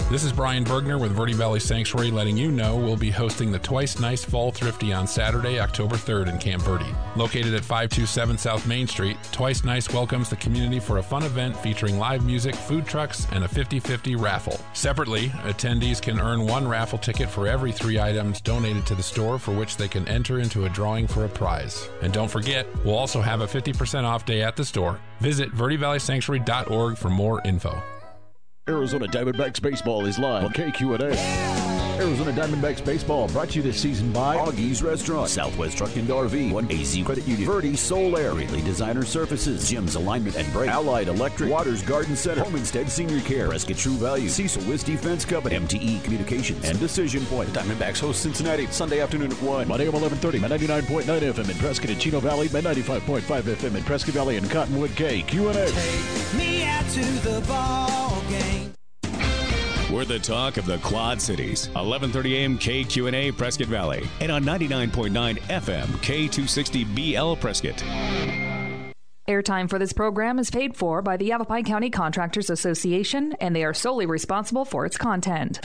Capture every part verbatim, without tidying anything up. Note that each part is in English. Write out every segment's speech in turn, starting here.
This is Brian Bergner with Verde Valley Sanctuary letting you know we'll be hosting the Twice Nice Fall Thrifty on Saturday, October third in Camp Verde. Located at five two seven South Main Street, Twice Nice welcomes the community for a fun event featuring live music, food trucks, and a fifty-fifty raffle. Separately, attendees can earn one raffle ticket for every three items donated to the store, for which they can enter into a drawing for a prize. And don't forget, we'll also have a fifty percent off day at the store. Visit verde valley sanctuary dot org for more info. Arizona Diamondbacks Baseball is live on K Q and A. Yeah. Arizona Diamondbacks Baseball brought to you this season by Augie's Restaurant, Southwest Truck and R V, one A Z Credit Union, Verde Soul Air, Ridley Designer Surfaces, Jim's Alignment and Brake, Allied Electric, Waters Garden Center, Homestead Senior Care, Prescott True Value, Cecil Wiss Defense Company, M T E Communications, and Decision Point. The Diamondbacks host Cincinnati Sunday afternoon at one. Monday at eleven thirty, ninety-nine point nine F M in Prescott and Chino Valley, ninety-five point five F M in Prescott Valley and Cottonwood. K Q and A. Take me out to the ball game. We're the talk of the Quad Cities. eleven thirty A M K Q and A Prescott Valley. And on ninety-nine point nine F M K two sixty B L Prescott. Airtime for this program is paid for by the Yavapai County Contractors Association, and they are solely responsible for its content.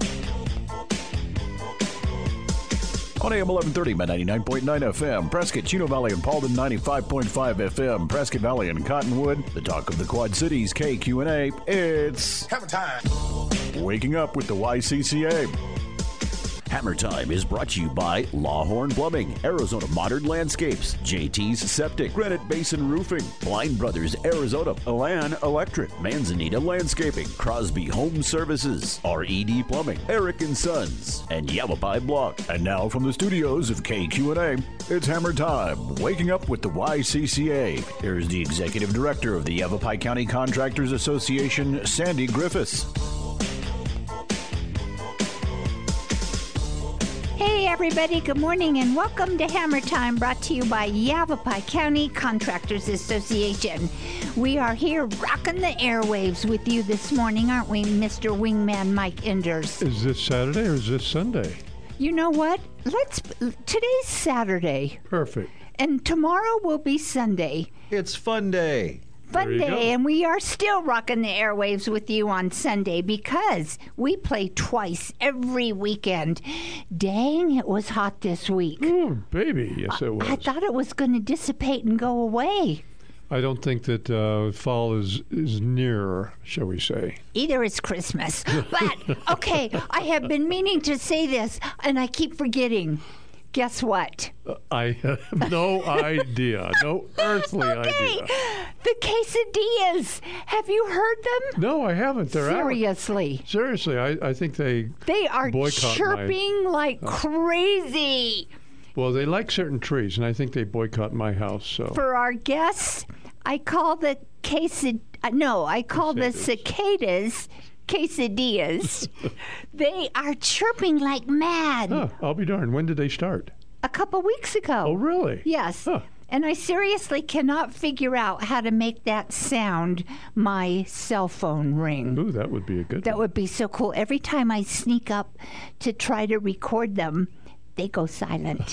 On A M eleven thirty by ninety-nine point nine F M, Prescott, Chino Valley, and Paulden, ninety-five point five F M, Prescott Valley and Cottonwood, the talk of the Quad Cities, K Q and A. It's Hammer Time. Waking Up with the Y C C A. Hammer Time is brought to you by Lawhorn Plumbing, Arizona Modern Landscapes, J T's Septic, Granite Basin Roofing, Blind Brothers Arizona, Elan Electric, Manzanita Landscaping, Crosby Home Services, R E D Plumbing, Eric and Sons, and Yavapai Block. And now from the studios of K Q and A, it's Hammer Time, Waking Up with the Y C C A. Here's the Executive Director of the Yavapai County Contractors Association, Sandy Griffiths. Hey everybody, good morning and welcome to Hammer Time, brought to you by Yavapai County Contractors Association. We are here rocking the airwaves with you this morning, aren't we, Mister Wingman Mike Enders? Is this Saturday or is this Sunday? You know what? Let's. Today's Saturday. Perfect. And tomorrow will be Sunday. It's Fun Day. Fun Day, and we are still rocking the airwaves with you on Sunday because we play twice every weekend. Dang, it was hot this week. Oh, baby, yes it was. I, I thought it was going to dissipate and go away. I don't think that uh, fall is, is near, shall we say. Either is Christmas. But, okay, I have been meaning to say this, and I keep forgetting. Guess what? Uh, I have no idea. No earthly okay. idea. The quesadillas. Have you heard them? No, I haven't. They're Seriously. out. Seriously. I, I think they They are chirping my, like uh, crazy. Well, they like certain trees, and I think they boycott my house. So for our guests, I call the quesad uh, no, I call the cicadas quesadillas. They are chirping like mad. Huh, I'll be darned. When did they start? A couple weeks ago. Oh, really? Yes. Huh. And I seriously cannot figure out how to make that sound my cell phone ring. Ooh, that would be a good That one. would be so cool. Every time I sneak up to try to record them, they go silent.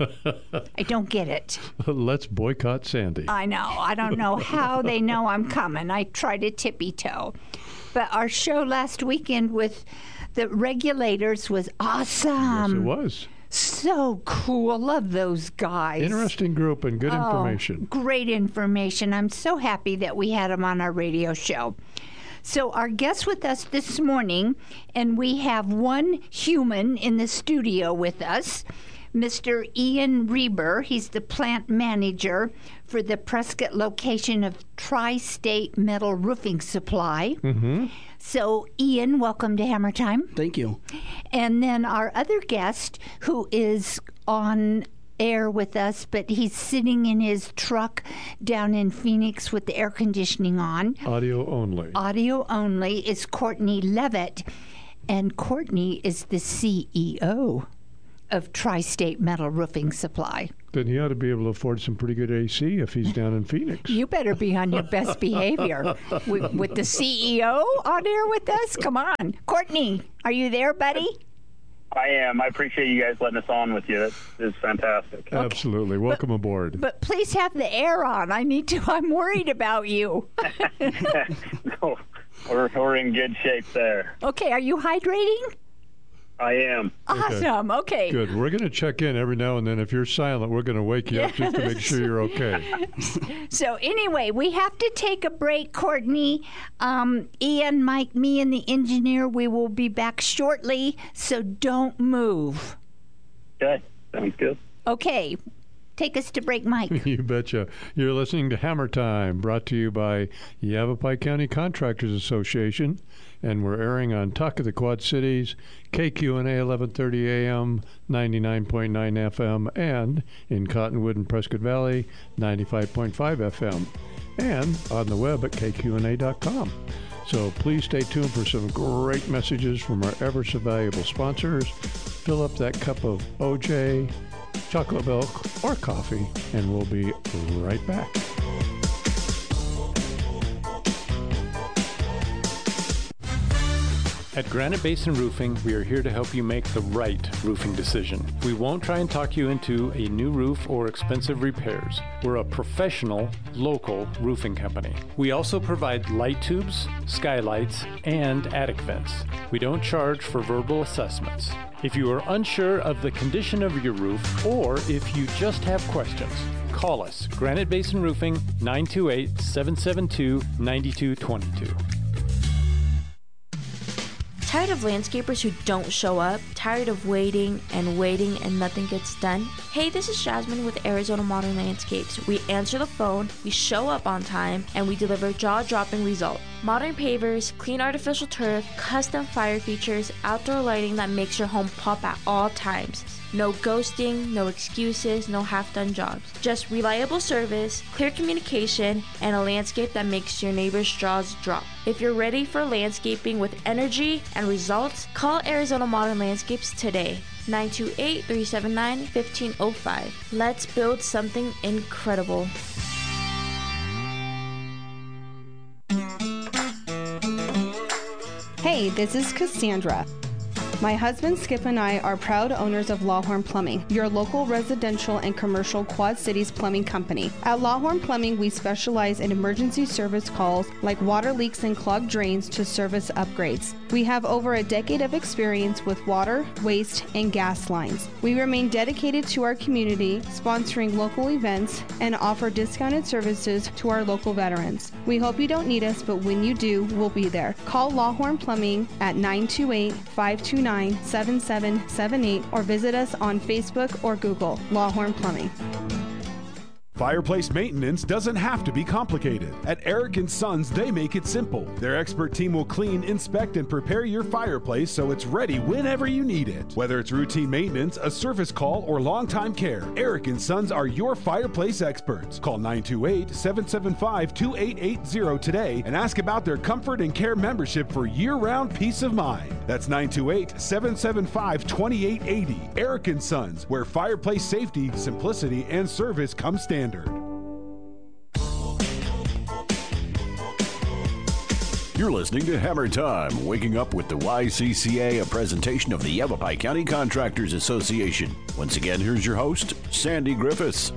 I don't get it. Let's boycott Sandy. I know. I don't know how they know I'm coming. I try to tippy-toe. But our show last weekend with the regulators was awesome. Yes, it was. So cool. Love those guys. Interesting group and good oh, information. Great information. I'm so happy that we had them on our radio show. So our guest with us this morning, and we have one human in the studio with us, Mister Ian Reber. He's the plant manager for the Prescott location of Tri-State Metal Roofing Supply. Mm-hmm. So, Ian, welcome to Hammer Time. Thank you. And then our other guest, who is on air with us, but he's sitting in his truck down in Phoenix with the air conditioning on. Audio only. Audio only is Courtney Levitt. And Courtney is the C E O of Tri-State Metal Roofing Supply. Then he ought to be able to afford some pretty good A C if he's down in Phoenix. You better be on your best behavior. with, with the C E O on air with us? Come on. Courtney, are you there, buddy? I am. I appreciate you guys letting us on with you. That is fantastic. Okay. Absolutely. Welcome but, aboard. But please have the air on. I need to. I'm worried about you. no, we're, we're in good shape there. Okay, are you hydrating? I am. Awesome. Okay. Good. We're going to check in every now and then. If you're silent, we're going to wake you yes. up just to make sure you're okay. So anyway, we have to take a break, Courtney. Um, Ian, Mike, me, and the engineer, we will be back shortly, so don't move. Okay. Sounds good. Okay. Take us to break, Mike. You betcha. You're listening to Hammer Time, brought to you by Yavapai County Contractors Association, and we're airing on Talk of the Quad Cities, K Q N A eleven thirty A M, ninety-nine point nine F M, and in Cottonwood and Prescott Valley, ninety-five point five F M, and on the web at K Q N A dot com. So please stay tuned for some great messages from our ever so valuable sponsors. Fill up that cup of O J, chocolate milk, or coffee, and we'll be right back. At Granite Basin Roofing, we are here to help you make the right roofing decision. We won't try and talk you into a new roof or expensive repairs. We're a professional, local roofing company. We also provide light tubes, skylights, and attic vents. We don't charge for verbal assessments. If you are unsure of the condition of your roof, or if you just have questions, call us, Granite Basin Roofing, nine two eight, seven seven two, nine two two two. Tired of landscapers who don't show up? Tired of waiting and waiting and nothing gets done? Hey, this is Jasmine with Arizona Modern Landscapes. We answer the phone, we show up on time, and we deliver jaw-dropping results. Modern pavers, clean artificial turf, custom fire features, outdoor lighting that makes your home pop at all times. No ghosting, no excuses, no half-done jobs. Just reliable service, clear communication, and a landscape that makes your neighbor's jaws drop. If you're ready for landscaping with energy and results, call Arizona Modern Landscapes today. nine two eight, three seven nine, one five zero five. Let's build something incredible. Hey, this is Cassandra. My husband Skip and I are proud owners of Lawhorn Plumbing, your local residential and commercial Quad Cities plumbing company. At Lawhorn Plumbing, we specialize in emergency service calls like water leaks and clogged drains to service upgrades. We have over a decade of experience with water, waste, and gas lines. We remain dedicated to our community, sponsoring local events, and offer discounted services to our local veterans. We hope you don't need us, but when you do, we'll be there. Call Lawhorn Plumbing at nine two eight, five two nine, seven seven seven eight or visit us on Facebook or Google. Lawhorn Plumbing. Fireplace maintenance doesn't have to be complicated. At Eric and Sons, they make it simple. Their expert team will clean, inspect, and prepare your fireplace so it's ready whenever you need it. Whether it's routine maintenance, a service call, or long-time care, Eric and Sons are your fireplace experts. Call nine two eight, seven seven five, two eight eight zero today and ask about their Comfort and Care membership for year-round peace of mind. That's nine two eight, seven seven five, two eight eight zero. Eric and Sons, where fireplace safety, simplicity, and service come standard. You're listening to Hammer Time, waking up with the Y C C A, a presentation of the Yavapai County Contractors Association. Once again, here's your host, Sandy Griffiths.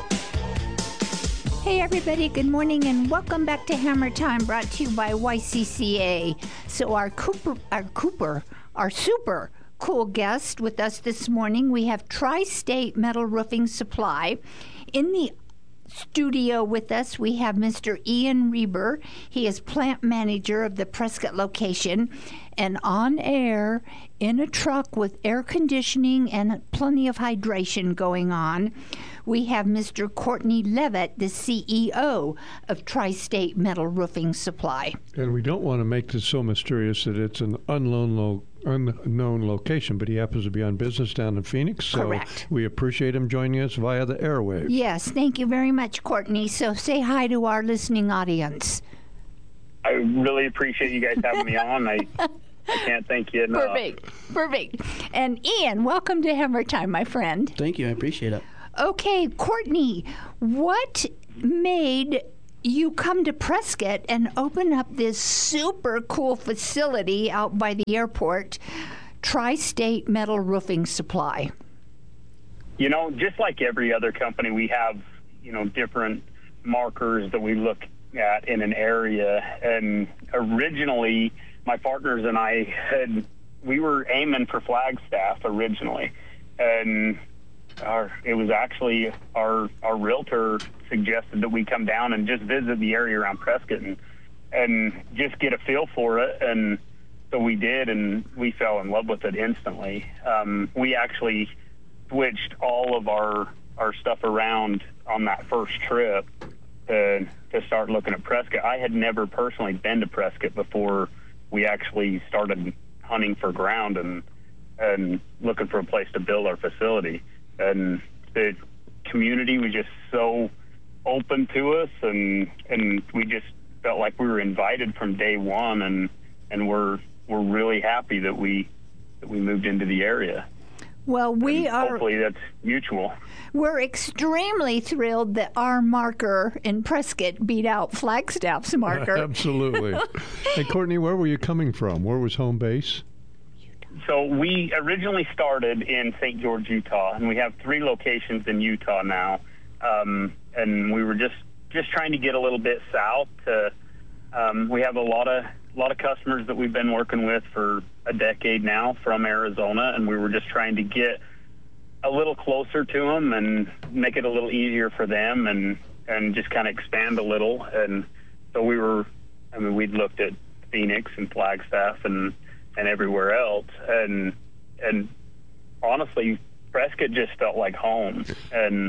Hey everybody, good morning and welcome back to Hammer Time, brought to you by Y C C A. So our Cooper, our Cooper, our super cool guest with us this morning, we have Tri-State Metal Roofing Supply. In the studio with us, we have Mister Ian Reber. He is plant manager of the Prescott location, and on air in a truck with air conditioning and plenty of hydration going on, we have Mister Courtney Levitt, the C E O of Tri-State Metal Roofing Supply. And we don't want to make this so mysterious that it's an unknown lo- unknown location, but he happens to be on business down in Phoenix. So Correct. We appreciate him joining us via the airwaves. Yes, thank you very much, Courtney. So say hi to our listening audience. I really appreciate you guys having me on. I I can't thank you enough. Perfect, perfect. And Ian, welcome to Hammer Time, my friend. Thank you, I appreciate it. Okay, Courtney, what made you come to Prescott and open up this super cool facility out by the airport, Tri-State Metal Roofing Supply? You know, just like every other company, we have, you know, different markers that we look at in an area. And originally, my partners and I had, we were aiming for Flagstaff originally. And our, it was actually our, our realtor suggested that we come down and just visit the area around Prescott and, and just get a feel for it. And so we did, and we fell in love with it instantly. Um, we actually switched all of our, our stuff around on that first trip to, to start looking at Prescott. I had never personally been to Prescott before we actually started hunting for ground and and looking for a place to build our facility. And the community was just so open to us, and and we just felt like we were invited from day one, and and we're we're really happy that we that we moved into the area. Well, we and are. Hopefully, that's mutual. We're extremely thrilled that our marker in Prescott beat out Flagstaff's marker. Absolutely. Hey, Courtney, where were you coming from? Where was home base? So we originally started in Saint George, Utah, and we have three locations in Utah now. Um, and we were just, just trying to get a little bit south. To, um, we have a lot of a lot of customers that we've been working with for a decade now from Arizona, and we were just trying to get a little closer to them and make it a little easier for them, and and just kind of expand a little. And so we were, I mean, we'd looked at Phoenix and Flagstaff and and everywhere else, and and honestly, Prescott just felt like home, and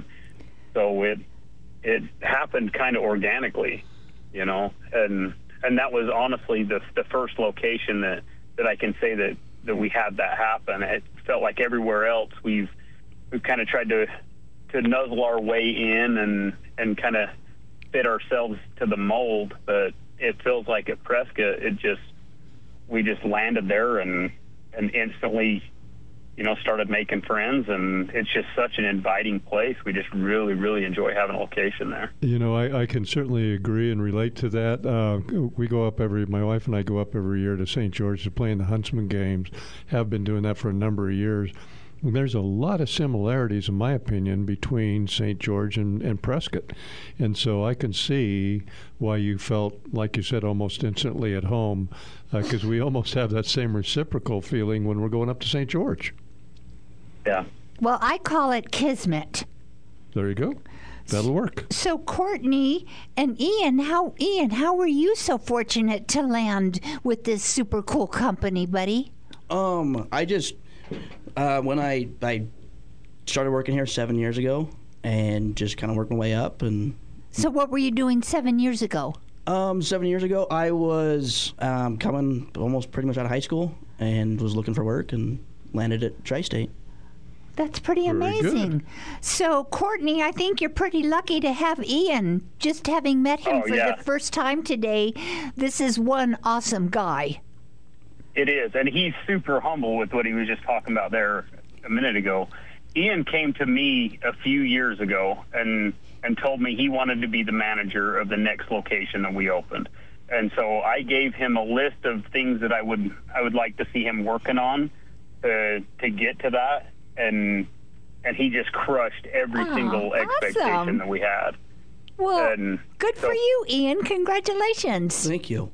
so it it happened kind of organically, you know, and and that was honestly the the first location that that I can say that that we had that happen. It felt like everywhere else we've we've kind of tried to to nuzzle our way in and and kind of fit ourselves to the mold, but it feels like at Prescott it just we just landed there and and instantly, you know, started making friends, and it's just such an inviting place. We just really, really enjoy having a location there. You know, I, I can certainly agree and relate to that. Uh, we go up every, my wife and I go up every year to Saint George to play in the Huntsman games, have been doing that for a number of years. There's a lot of similarities, in my opinion, between Saint George and, and Prescott. And so I can see why you felt, like you said, almost instantly at home, because uh, we almost have that same reciprocal feeling when we're going up to Saint George. Yeah. Well, I call it kismet. There you go. That'll work. So, Courtney and Ian, how Ian, how were you so fortunate to land with this super cool company, buddy? Um, I just uh, when I I started working here seven years ago, and just kind of worked my way up. And so, what were you doing seven years ago? Um, seven years ago, I was um, coming almost pretty much out of high school and was looking for work and landed at Tri-State. That's pretty amazing. So, Courtney, I think you're pretty lucky to have Ian. Just having met him oh, for yeah. the first time today, this is one awesome guy. It is, and he's super humble with what he was just talking about there a minute ago. Ian came to me a few years ago and and told me he wanted to be the manager of the next location that we opened. And so I gave him a list of things that I would I would like to see him working on to to get to that. And and he just crushed every oh, single awesome. expectation that we had. Well, and good so, for you, Ian. Congratulations. Thank you.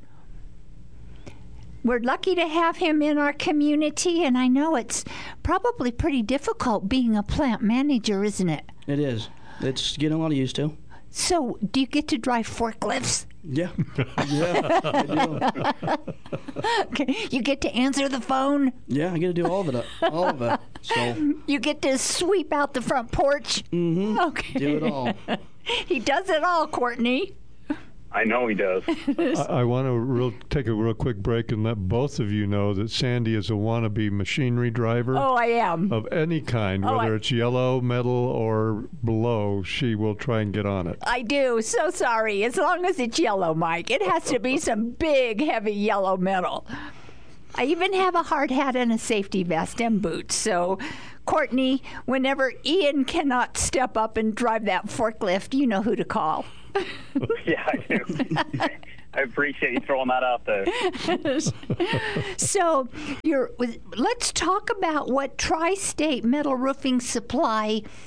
We're lucky to have him in our community, and I know it's probably pretty difficult being a plant manager, isn't it? It is. It's getting a lot of used to. So, do you get to drive forklifts? Yeah. Yeah, I do. Okay. You get to answer the phone? Yeah, I get to do all of it. All of it. So. You get to sweep out the front porch? Mm-hmm. Okay. Do it all. He does it all, Courtney. I know he does. I, I want to real, take a real quick break and let both of you know that Sandy is a wannabe machinery driver. Oh, I am. Of any kind, oh, whether I, it's yellow, metal, or below, she will try and get on it. I do. So sorry. As long as it's yellow, Mike. It has to be some big, heavy yellow metal. I even have a hard hat and a safety vest and boots. So, Courtney, whenever Ian cannot step up and drive that forklift, you know who to call. Yeah, I do. I appreciate you throwing that out there. So, you're, let's talk about what Tri-State Metal Roofing Supply,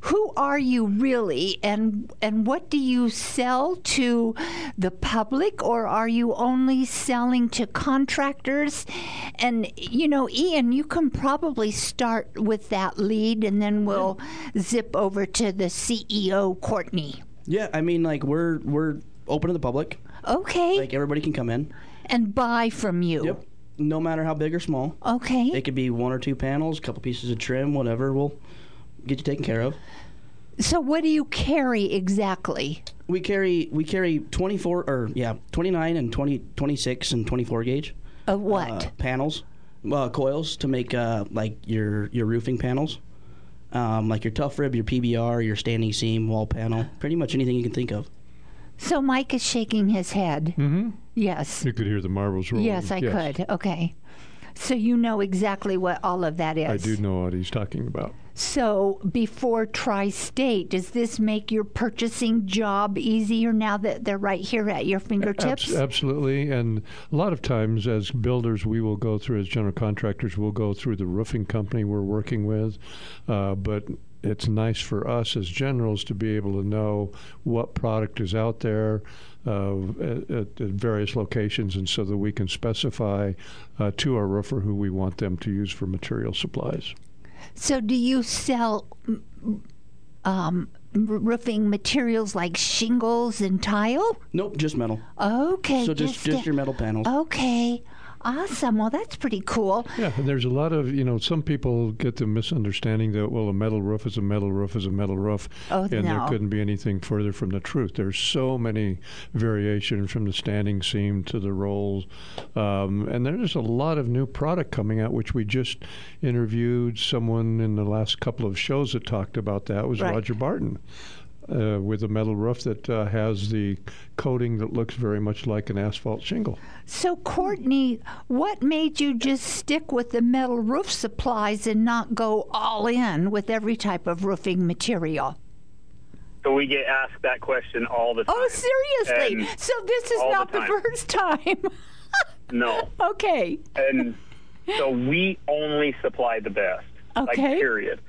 who are you really, and and what do you sell to the public, or are you only selling to contractors? And you know, Ian, you can probably start with that lead, and then we'll zip over to the C E O, Courtney. Yeah, I mean, like we're we're open to the public. Okay. Like everybody can come in and buy from you. Yep. No matter how big or small. Okay. It could be one or two panels, a couple pieces of trim, whatever. We'll get you taken care of. So what do you carry exactly? We carry we carry twenty-four or yeah, twenty-nine and twenty, twenty-six and twenty-four gauge. Of what? Uh, panels, uh, coils to make uh, like your your roofing panels. Um, like your tough rib, your P B R, your standing seam, wall panel, pretty much anything you can think of. So Mike is shaking his head. Mm-hmm. Yes. You could hear the marbles rolling. Yes, I yes. could. Okay. So you know exactly what all of that is. I do know what he's talking about. So before Tri-State, does this make your purchasing job easier now that they're right here at your fingertips? Abs- absolutely. And a lot of times as builders, we will go through, as general contractors, we'll go through the roofing company we're working with. Uh, but it's nice for us as generals to be able to know what product is out there uh, at, at various locations, and so that we can specify uh, to our roofer who we want them to use for material supplies. So do you sell um, roofing materials like shingles and tile? Nope, just metal. Okay. So just, just, just your metal panels. Okay. Awesome. Well, that's pretty cool. Yeah, and there's a lot of, you know, some people get the misunderstanding that, well, a metal roof is a metal roof is a metal roof. Oh, and no. there couldn't be anything further from the truth. There's so many variations from the standing seam to the rolls. Um, and there's a lot of new product coming out, which we just interviewed someone in the last couple of shows that talked about that. It was right. Roger Barton. Uh, with a metal roof that uh, has the coating that looks very much like an asphalt shingle. So, Courtney, what made you just stick with the metal roof supplies and not go all in with every type of roofing material? So we get asked that question all the time. Oh, seriously? And so this is not the, the first time? No. Okay. And so we only supply the best. Okay. Like, period.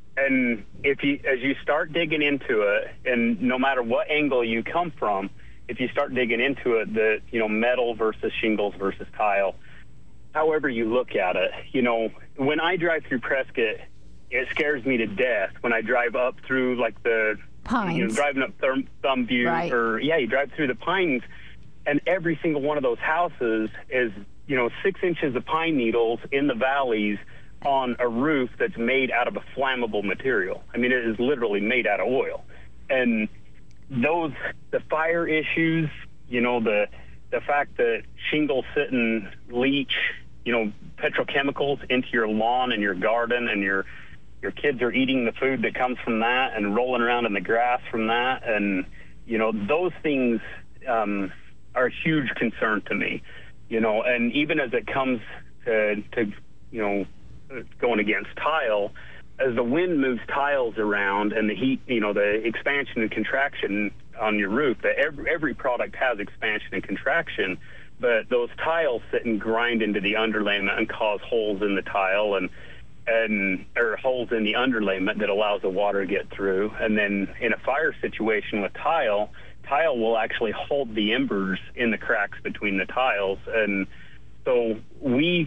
And if you, as you start digging into it, and no matter what angle you come from, if you start digging into it, the, you know, metal versus shingles versus tile, however you look at it, you know, when I drive through Prescott, it scares me to death when I drive up through, like, the Pines. You know, driving up Thumb, Thumb View, right. or, yeah, you drive through the Pines, and every single one of those houses is, you know, six inches of pine needles in the valleys on a roof that's made out of a flammable material. I mean, it is literally made out of oil. And those, the fire issues, you know, the the fact that shingles sit and leach, you know, petrochemicals into your lawn and your garden, and your your kids are eating the food that comes from that and rolling around in the grass from that. And, you know, those things um, are a huge concern to me, you know, and even as it comes to, to you know, going against tile, as the wind moves tiles around and the heat, you know, the expansion and contraction on your roof, that every, every product has expansion and contraction, but those tiles sit and grind into the underlayment and cause holes in the tile and, and or holes in the underlayment that allows the water to get through. And then in a fire situation with tile, tile will actually hold the embers in the cracks between the tiles. And so we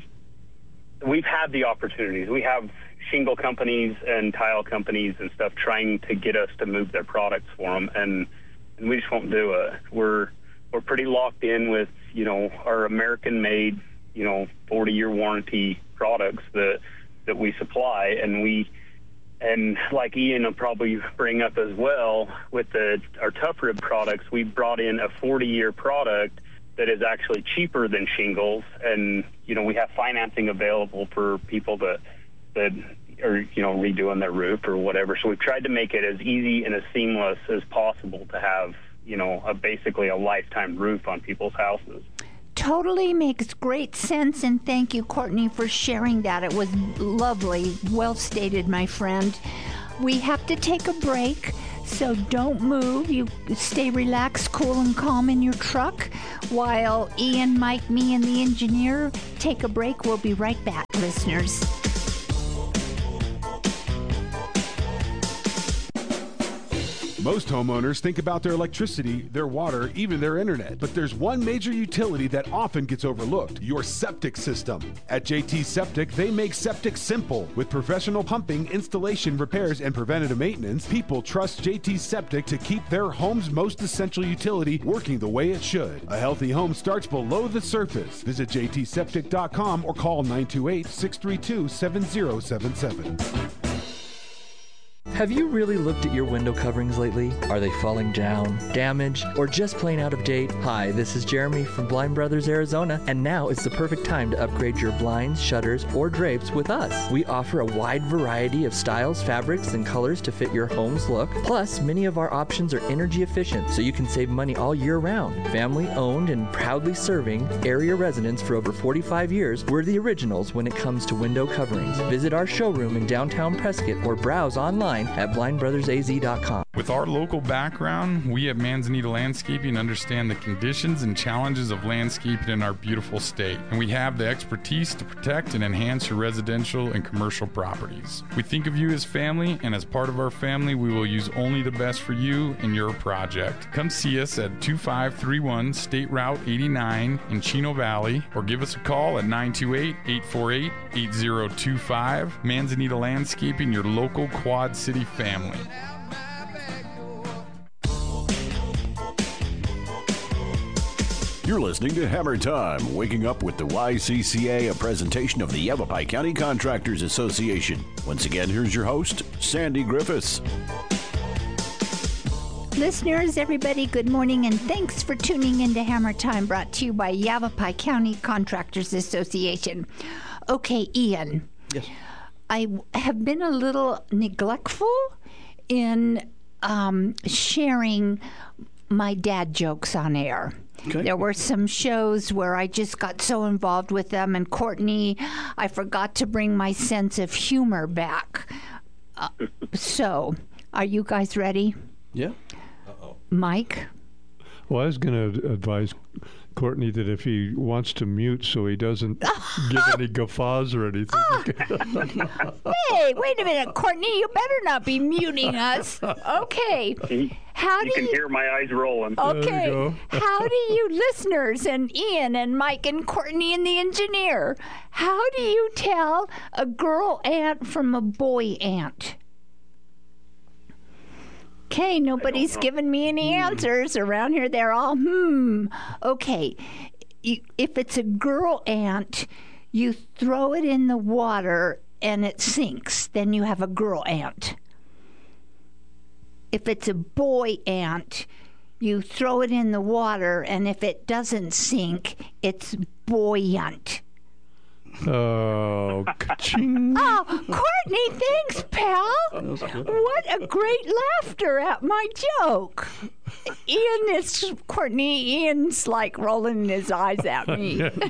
We've had the opportunities. We have shingle companies and tile companies and stuff trying to get us to move their products for them, and, and we just won't do it. We're we're pretty locked in with, you know, our American-made, you know, forty-year warranty products that that we supply, and we and like Ian will probably bring up as well with the our Tough Rib products, we brought in a forty-year product that is actually cheaper than shingles, and you know we have financing available for people that that are you know redoing their roof or whatever. So we've tried to make it as easy and as seamless as possible to have you know a basically a lifetime roof on people's houses. Totally makes great sense, and thank you, Courtney, for sharing that. It was lovely, well stated, my friend. We have to take a break. So don't move. You stay relaxed, cool, and calm in your truck while Ian, Mike, me, and the engineer take a break. We'll be right back, listeners. Most homeowners think about their electricity, their water, even their internet. But there's one major utility that often gets overlooked: your septic system. At J T Septic, they make septic simple. With professional pumping, installation, repairs, and preventative maintenance, people trust J T Septic to keep their home's most essential utility working the way it should. A healthy home starts below the surface. Visit j t septic dot com or call nine two eight, six three two, seven zero seven seven. Have you really looked at your window coverings lately? Are they falling down, damaged, or just plain out of date? Hi, this is Jeremy from Blind Brothers Arizona, and now is the perfect time to upgrade your blinds, shutters, or drapes with us. We offer a wide variety of styles, fabrics, and colors to fit your home's look. Plus, many of our options are energy efficient, so you can save money all year round. Family owned and proudly serving area residents for over forty-five years, we're the originals when it comes to window coverings. Visit our showroom in downtown Prescott or browse online at blind brothers a z dot com. With our local background, we at Manzanita Landscaping understand the conditions and challenges of landscaping in our beautiful state, and we have the expertise to protect and enhance your residential and commercial properties. We think of you as family, and as part of our family, we will use only the best for you and your project. Come see us at two five three one State Route eighty-nine in Chino Valley, or give us a call at nine two eight, eight four eight, eight zero two five. Manzanita Landscaping, your local Quad City family. You're listening to Hammer Time, waking up with the Y C C A, a presentation of the Yavapai County Contractors Association. Once again, here's your host, Sandy Griffiths. Listeners, everybody, good morning, and thanks for tuning in to Hammer Time, brought to you by Yavapai County Contractors Association. Okay, Ian. Yes. I have been a little neglectful in um, sharing my dad jokes on air. Okay. There were some shows where I just got so involved with them, and Courtney, I forgot to bring my sense of humor back. Uh, so, are you guys ready? Yeah. Uh-oh. Mike? Well, I was going to advise Courtney that if he wants to mute so he doesn't give any guffaws or anything. Hey, wait a minute, Courtney, you better not be muting us. Okay. How do you can you, hear my eyes rolling. Okay. How do you listeners and Ian and Mike and Courtney and the engineer, how do you tell a girl ant from a boy ant? Okay, nobody's given me any answers around here. They're all, hmm. Okay, you, if it's a girl ant, you throw it in the water and it sinks. Then you have a girl ant. If it's a boy ant, you throw it in the water, and if it doesn't sink, it's buoyant. Oh, ka-ching. Oh, Courtney, thanks, pal. What a great laughter at my joke. Ian is, Courtney, Ian's like rolling his eyes at me.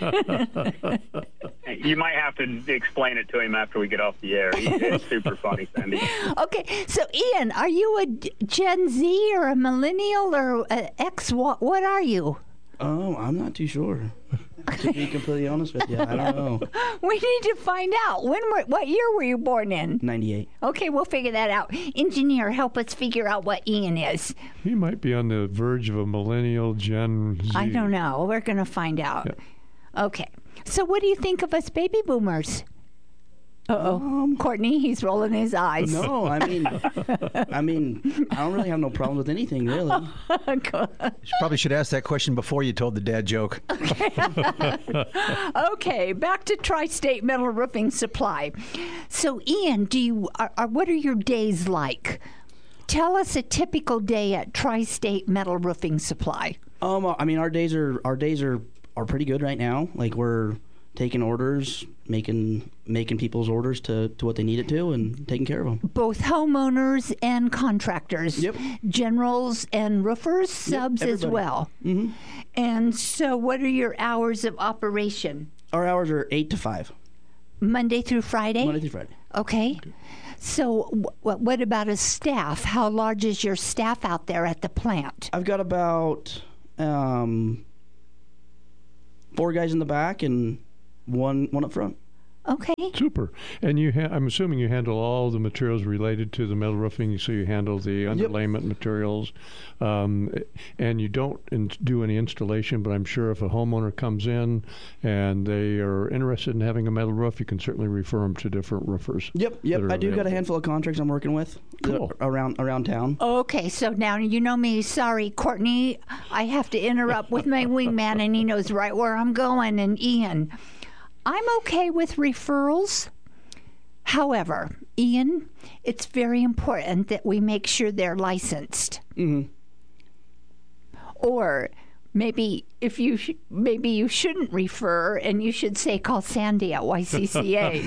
You might have to explain it to him after we get off the air. It's super funny, Sandy. Okay, so Ian, are you a Gen Z or a millennial or an X? What, what are you? Oh, I'm not too sure. To be completely honest with you, I don't know. We need to find out. When were, what year were you born in? ninety-eight. Okay, we'll figure that out. Engineer, help us figure out what Ian is. He might be on the verge of a millennial Gen Z. I don't know. We're going to find out. Yeah. Okay. So what do you think of us baby boomers? Uh-oh. Um, Courtney, he's rolling his eyes. No, I mean, I mean, I don't really have no problem with anything, really. You probably should ask that question before you told the dad joke. Okay, okay, back to Tri-State Metal Roofing Supply. So, Ian, do you? Are, are, what are your days like? Tell us a typical day at Tri-State Metal Roofing Supply. Um, I mean, our days are our days are, are pretty good right now. Like, we're taking orders, making making people's orders to, to what they need it to, and taking care of them. Both homeowners and contractors. Yep. Generals and roofers, subs yep, as well. Mm-hmm. And so what are your hours of operation? Our hours are eight to five. Monday through Friday? Monday through Friday. Okay. So w- what about a staff? How large is your staff out there at the plant? I've got about um, four guys in the back and one one up front. Okay. Super. And you, ha- I'm assuming you handle all the materials related to the metal roofing. So you handle the underlayment materials, um, and you don't in- do any installation. But I'm sure if a homeowner comes in and they are interested in having a metal roof, you can certainly refer them to different roofers. Yep. Yep. I do available. got a handful of contracts I'm working with cool. uh, around around town. Okay, so now you know me. Sorry, Courtney. I have to interrupt with my wingman, and he knows right where I'm going. And Ian, I'm okay with referrals. However, Ian, it's very important that we make sure they're licensed. Mm-hmm. Or maybe if you sh- maybe you shouldn't refer, and you should say call Sandy at Y C C A.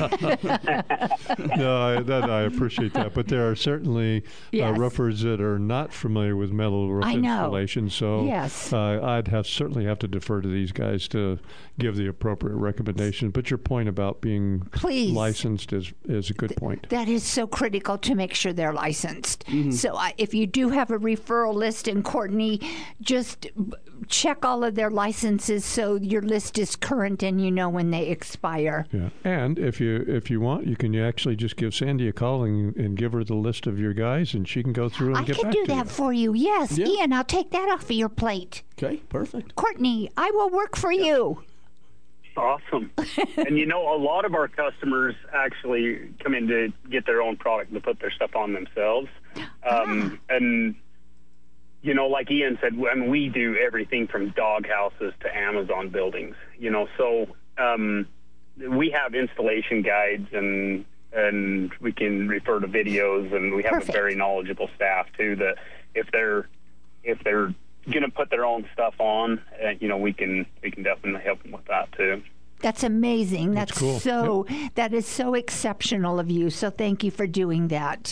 No, I, that, I appreciate that, but there are certainly Yes. uh, roofers that are not familiar with metal roof I know. installation. So Yes. uh, I'd have certainly have to defer to these guys to give the appropriate recommendations. But your point about being Please. licensed is is a good point. That is so critical to make sure they're licensed. Mm-hmm. So I, if you do have a referral list, and Courtney, just b- check all of their licenses so your list is current and you know when they expire. Yeah, and if you if you want, you can actually just give Sandy a call and, and give her the list of your guys, and she can go through and I get can back do to that you. for you. Yes, Yeah. Ian, I'll take that off of your plate. Okay, perfect. Courtney, I will work for you. Awesome. And you know, a lot of our customers actually come in to get their own product to put their stuff on themselves. Um, and, you know, like Ian said, I mean, we do everything from dog houses to Amazon buildings, you know, so um, we have installation guides, and and we can refer to videos, and we have Perfect. a very knowledgeable staff too, that if they're if they're going to put their own stuff on, uh, you know, we can we can definitely help them with that too. That's amazing. That's, That's cool. so that is so exceptional of you. So thank you for doing that.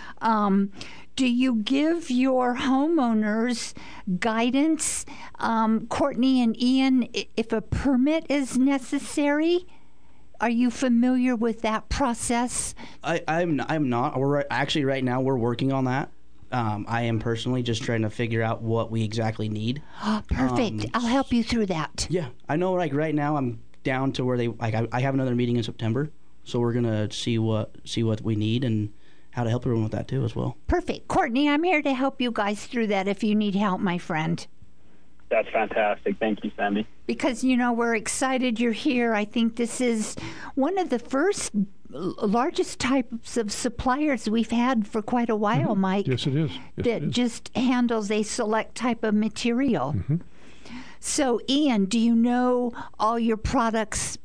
Um, do you give your homeowners guidance, um, Courtney and Ian, i- if a permit is necessary? Are you familiar with that process? I, I'm I'm not. We're right- actually right now we're working on that. Um, I am personally just trying to figure out what we exactly need. Oh, perfect. Um, I'll help you through that. Yeah, I know. Like right now, I'm down to where they like. I, I have another meeting in September, so we're gonna see what see what we need and how to help everyone with that too as well. Perfect. Courtney, I'm here to help you guys through that if you need help, my friend. That's fantastic. Thank you, Sandy. Because, you know, we're excited you're here. I think this is one of the first l- largest types of suppliers we've had for quite a while, Mm-hmm. Mike. Yes, it is. Yes, that it is. just handles a select type of material. Mm-hmm. So, Ian, do you know all your products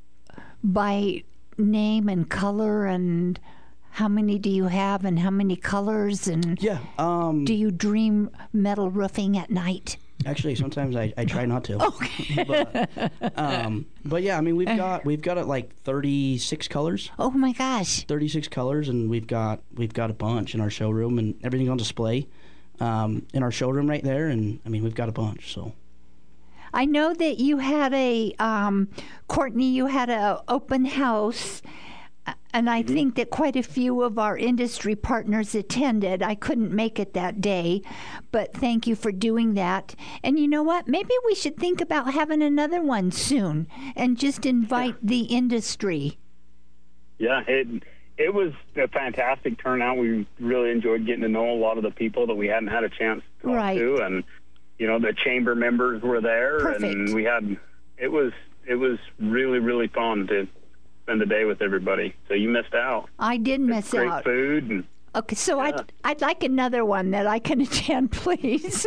by name and color, and how many do you have, and how many colors, and Yeah. Um, do you dream metal roofing at night? Actually, sometimes I, I try not to. Okay. but, um, but yeah, I mean, we've got we've got it like thirty-six colors. Oh my gosh. thirty-six colors, and we've got we've got a bunch in our showroom, and everything's on display um, in our showroom right there. And I mean, we've got a bunch. So I know that you had a um, Courtney. You had a open house, uh, and I think that quite a few of our industry partners attended. I couldn't make it that day, but thank you for doing that. And you know what? Maybe we should think about having another one soon, and just invite the industry. Yeah, it it was a fantastic turnout. We really enjoyed getting to know a lot of the people that we hadn't had a chance to talk Right. to, and you know, the chamber members were there, Perfect. and we had it was it was really really fun to spend the day with everybody. So you missed out. I did miss Great out. food and Okay, so I'd I'd like another one that I can attend, please.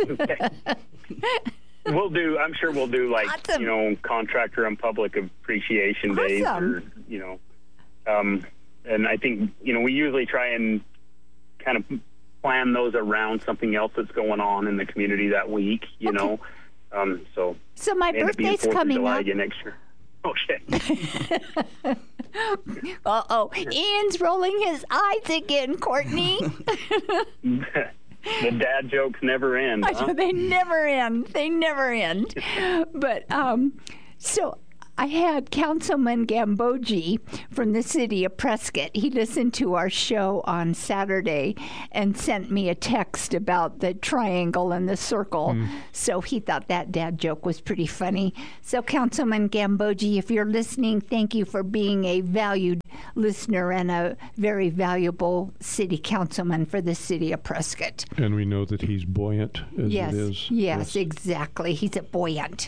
we'll do. I'm sure we'll do like Awesome. you know, contractor and public appreciation days, Awesome. or you know, um, and I think you know we usually try and kind of plan those around something else that's going on in the community that week. You Okay. know, um, so So my end up being birthday's Fourth of coming July up. again next year. Oh shit! Uh oh, Ian's rolling his eyes again, Courtney. The dad jokes never end. I Huh? know, they never end. They never end. But um, so I had Councilman Gambogi from the city of Prescott. He listened to our show on Saturday and sent me a text about the triangle and the circle. Mm. So he thought that dad joke was pretty funny. So Councilman Gambogi, if you're listening, thank you for being a valued listener and a very valuable city councilman for the city of Prescott. And we know that he's buoyant as yes, it is. Yes, yes, exactly. He's a buoyant.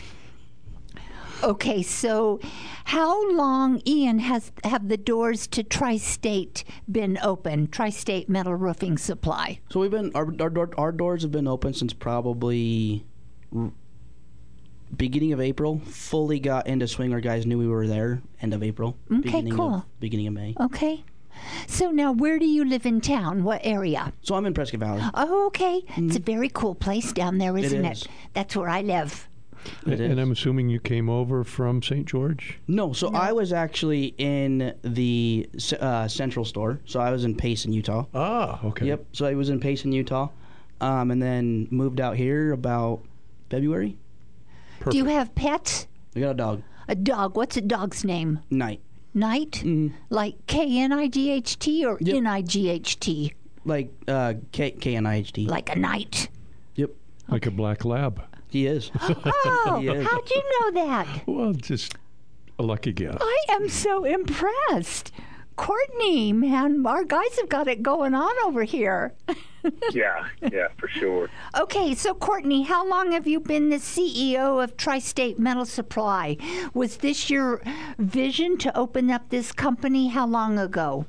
Okay, so how long, Ian, has have the doors to Tri-State been open? Tri-State Metal Roofing Supply. So we've been our our, door, our doors have been open since probably r- beginning of April. Fully got into swing. Our guys knew we were there. End of April. Okay, beginning cool. Of, beginning of May. Okay. So now, where do you live in town? What area? So I'm in Prescott Valley. Oh, okay. Mm-hmm. It's a very cool place down there, isn't it? Is. it? That's where I live. And, and I'm assuming you came over from Saint George? No, so no. I was actually in the uh, Central store. So I was in Payson, Utah. Ah, okay. Yep, so I was in Payson, Utah, um, and then moved out here about February. Perfect. Do you have pets? I got a dog. A dog. What's a dog's name? Knight. Knight? Mm-hmm. Like K N I G H T or yep. N I G H T? Like uh, K K N I H T. Like a knight. Yep. Like okay. a black lab. He is. Oh, he is. How'd you know that? Well, just a lucky guess. I am so impressed. Courtney, man, our guys have got it going on over here. yeah, yeah, for sure. Okay, so Courtney, how long have you been the C E O of Tri-State Metal Supply? Was this your vision to open up this company? How long ago?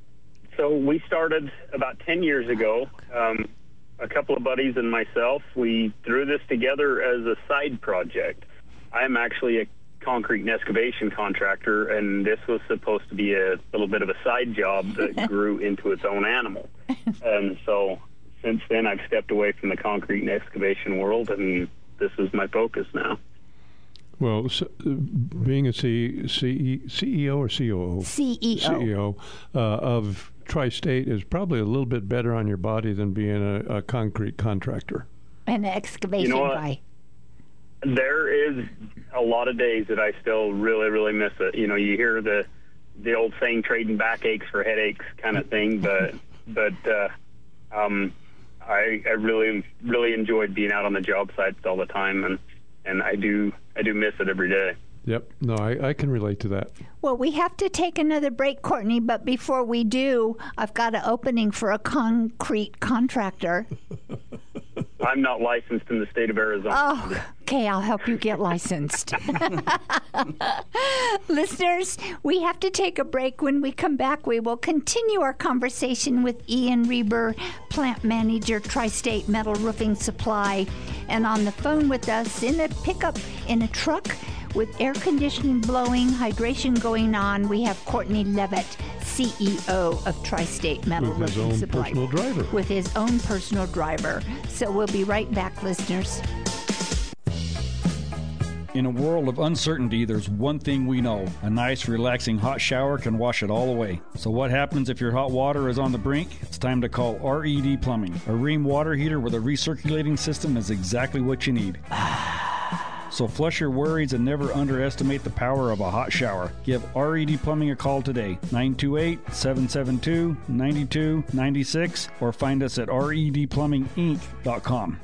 So we started about ten years ago. Um, a couple of buddies and myself, we threw this together as a side project. I'm actually a concrete and excavation contractor, and this was supposed to be a little bit of a side job that grew into its own animal. And so since then, I've stepped away from the concrete and excavation world, and this is my focus now. Well, so, uh, being a C, C, CEO or C O O? C E O. C E O uh, of Tri-State is probably a little bit better on your body than being a, a concrete contractor. An excavation you know guy. There is a lot of days that I still really, really miss it. You know, you hear the the old saying, trading backaches for headaches kind of thing, but but uh, um, I, I really, really enjoyed being out on the job sites all the time, and, and I do I do miss it every day. Yep. No, I, I can relate to that. Well, we have to take another break, Courtney, but before we do, I've got an opening for a concrete contractor. I'm not licensed in the state of Arizona. Oh, okay, I'll help you get licensed. Listeners, we have to take a break. When we come back, we will continue our conversation with Ian Reber, plant manager, Tri-State Metal Roofing Supply. And on the phone with us in a pickup in a truck, with air conditioning blowing, hydration going on, we have Courtney Levitt, C E O of Tri-State Metal With his Roofing own Supply. personal driver. With his own personal driver. So we'll be right back, listeners. In a world of uncertainty, there's one thing we know. A nice, relaxing hot shower can wash it all away. So what happens if your hot water is on the brink? It's time to call R E D Plumbing. A Rheem water heater with a recirculating system is exactly what you need. So flush your worries and never underestimate the power of a hot shower. Give R E D Plumbing a call today, nine two eight, seven seven two, nine two nine six, or find us at R E D plumbing inc dot com.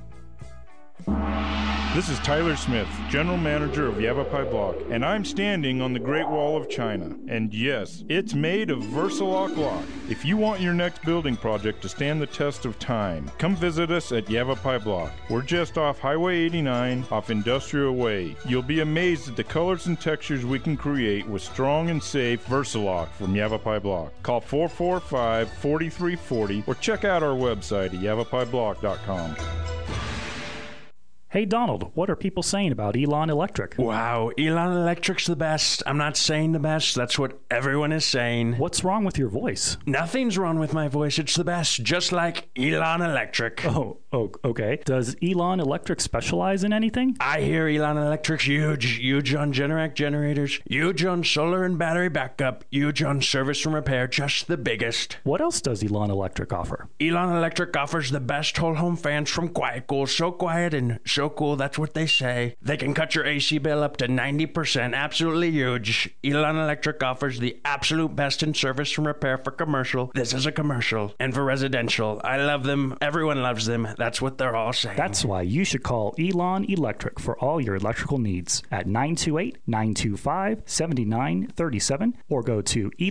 This is Tyler Smith, General Manager of Yavapai Block, and I'm standing on the Great Wall of China. And yes, it's made of Versalock Lock. If you want your next building project to stand the test of time, come visit us at Yavapai Block. We're just off Highway eighty-nine, off Industrial Way. You'll be amazed at the colors and textures we can create with strong and safe Versalock from Yavapai Block. Call four four five, four three four zero or check out our website at yavapai block dot com. Hey, Donald, what are people saying about Elon Electric? Wow, Elon Electric's the best. I'm not saying the best. That's what everyone is saying. What's wrong with your voice? Nothing's wrong with my voice. It's the best, just like Elon Electric. Oh, oh, okay. Does Elon Electric specialize in anything? I hear Elon Electric's huge, huge on Generac generators, huge on solar and battery backup, huge on service and repair, just the biggest. What else does Elon Electric offer? Elon Electric offers the best whole home fans from QuietCool, so quiet and so so cool. That's what they say. They can cut your A C bill up to ninety percent. Absolutely huge. Elon Electric offers the absolute best in service and repair for commercial. This is a commercial. And for residential, I love them. Everyone loves them. That's what they're all saying. That's why you should call Elon Electric for all your electrical needs at nine two eight, nine two five, seven nine three seven or go to elon